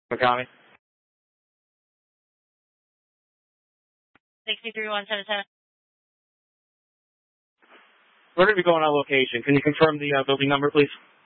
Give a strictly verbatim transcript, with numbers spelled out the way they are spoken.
McCamey. six three one seven seven. We're going to be going on location. Can you confirm the uh, building number, please?